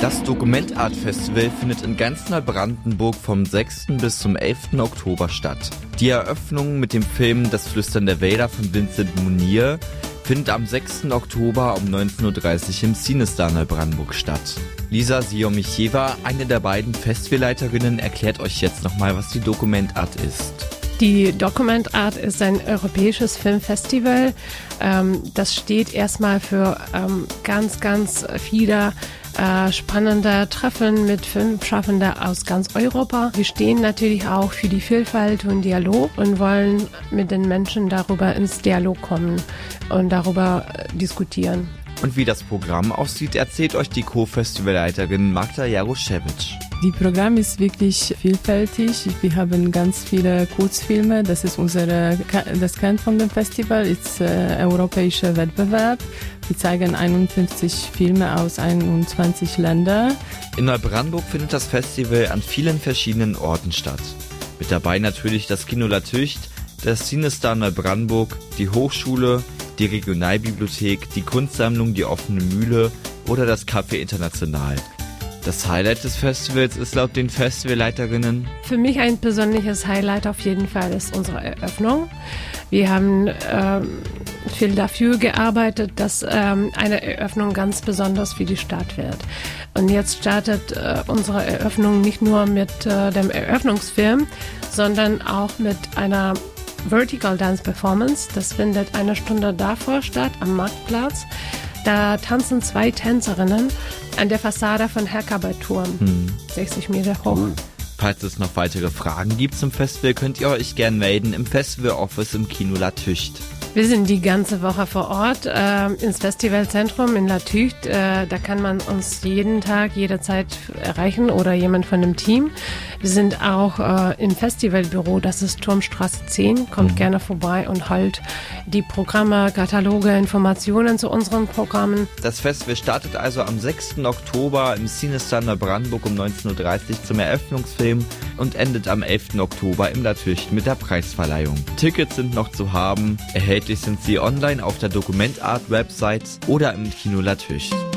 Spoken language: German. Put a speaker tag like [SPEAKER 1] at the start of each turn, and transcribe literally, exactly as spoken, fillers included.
[SPEAKER 1] Das Document Art Festival findet in ganz Neubrandenburg vom sechsten bis zum elften Oktober statt. Die Eröffnung mit dem Film Das Flüstern der Wälder von Vincent Munier findet am sechsten Oktober um neunzehn Uhr dreißig im Cinestar Neubrandenburg statt. Lisa Siomicheva, eine der beiden Festivalleiterinnen, erklärt euch jetzt nochmal, was die Document Art ist.
[SPEAKER 2] Die Document Art ist ein europäisches Filmfestival. Ähm, das steht erstmal für ähm, ganz, ganz viele äh, spannende Treffen mit Filmschaffenden aus ganz Europa. Wir stehen natürlich auch für die Vielfalt und Dialog und wollen mit den Menschen darüber ins Dialog kommen und darüber äh, diskutieren.
[SPEAKER 1] Und wie das Programm aussieht, erzählt euch die Co-Festivalleiterin Magda Jaroszewicz.
[SPEAKER 3] Die Programm ist wirklich vielfältig. Wir haben ganz viele Kurzfilme. Das ist unsere, das Kern von dem Festival, ist äh, europäischer Wettbewerb. Wir zeigen einundfünfzig Filme aus einundzwanzig Ländern.
[SPEAKER 1] In Neubrandenburg findet das Festival an vielen verschiedenen Orten statt. Mit dabei natürlich das Kino La Tücht, das Cinestar Neubrandenburg, die Hochschule, die Regionalbibliothek, die Kunstsammlung, die Offene Mühle oder das Café International. Das Highlight des Festivals ist laut den Festivalleiterinnen:
[SPEAKER 2] Für mich ein persönliches Highlight auf jeden Fall ist unsere Eröffnung. Wir haben ähm, viel dafür gearbeitet, dass ähm, eine Eröffnung ganz besonders für die Stadt wird. Und jetzt startet äh, unsere Eröffnung nicht nur mit äh, dem Eröffnungsfilm, sondern auch mit einer Vertical Dance Performance. Das findet eine Stunde davor statt, am Marktplatz. Da tanzen zwei Tänzerinnen an der Fassade von Herkabei-Turm, hm. sechzig Meter hoch.
[SPEAKER 1] Cool. Falls es noch weitere Fragen gibt zum Festival, könnt ihr euch gerne melden im Festival Office im Kino La Tücht.
[SPEAKER 2] Wir sind die ganze Woche vor Ort äh, ins Festivalzentrum in La Tücht. Äh, da kann man uns jeden Tag, jederzeit erreichen oder jemand von dem Team. Wir sind auch äh, im Festivalbüro, das ist Turmstraße zehn. Kommt mhm. gerne vorbei und holt die Programme, Kataloge, Informationen zu unseren Programmen.
[SPEAKER 1] Das Festival startet also am sechsten Oktober im Cinestar Neubrandenburg um neunzehn Uhr dreißig zum Eröffnungsfilm und endet am elften Oktober im La Tücht mit der Preisverleihung. Tickets sind noch zu haben. Erhältlich sind sie online auf der Document Art Website oder im Kino La Tücht.